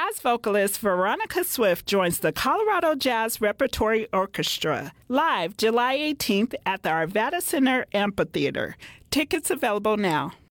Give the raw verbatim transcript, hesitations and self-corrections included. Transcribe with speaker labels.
Speaker 1: Jazz vocalist Veronica Swift joins the Colorado Jazz Repertory Orchestra live July eighteenth at the Arvada Center Amphitheater. Tickets available now.